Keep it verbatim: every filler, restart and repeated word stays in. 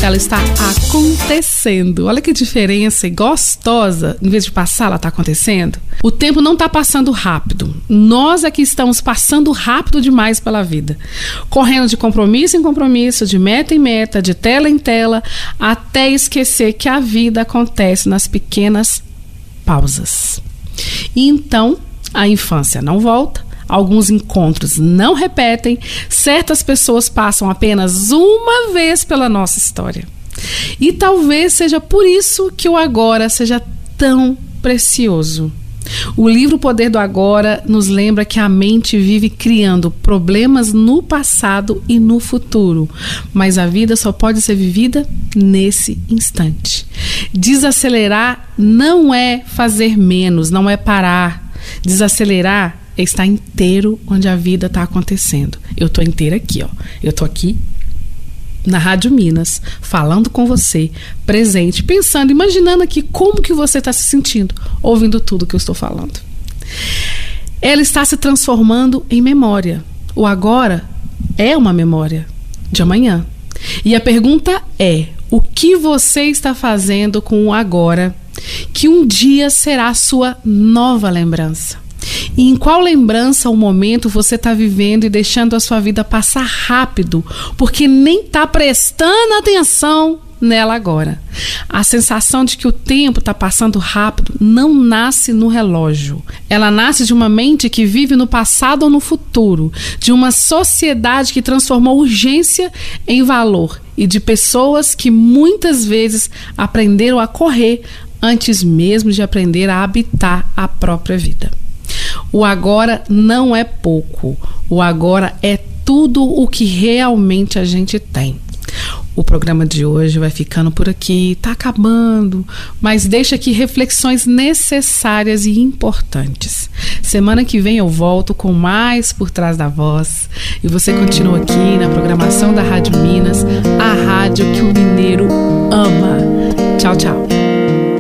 ela está acontecendo. Olha que diferença e gostosa. Em vez de passar, ela está acontecendo. O tempo não está passando rápido. Nós é que estamos passando rápido demais pela vida. Correndo de compromisso em compromisso, de meta em meta, de tela em tela, até esquecer que a vida acontece nas pequenas pausas. E então, a infância não volta. Alguns encontros não repetem, certas pessoas passam apenas uma vez pela nossa história. E talvez seja por isso que o agora seja tão precioso. O livro O Poder do Agora nos lembra que a mente vive criando problemas no passado e no futuro, mas a vida só pode ser vivida nesse instante. Desacelerar não é fazer menos, não é parar. Desacelerar é estar inteiro onde a vida está acontecendo. Eu estou inteira aqui, ó. Eu estou aqui na Rádio Minas, falando com você, presente, pensando, imaginando aqui como que você está se sentindo, ouvindo tudo que eu estou falando. Ela está se transformando em memória. O agora é uma memória de amanhã. E a pergunta é, o que você está fazendo com o agora, que um dia será a sua nova lembrança? E em qual lembrança ou momento você está vivendo e deixando a sua vida passar rápido, porque nem está prestando atenção nela agora? A sensação de que o tempo está passando rápido não nasce no relógio. Ela nasce de uma mente que vive no passado ou no futuro, de uma sociedade que transformou urgência em valor e de pessoas que muitas vezes aprenderam a correr antes mesmo de aprender a habitar a própria vida. O agora não é pouco. O agora é tudo o que realmente a gente tem. O programa de hoje vai ficando por aqui, tá acabando, mas deixa aqui reflexões necessárias e importantes. Semana que vem eu volto com mais Por Trás da Voz e você continua aqui na programação da Rádio Minas.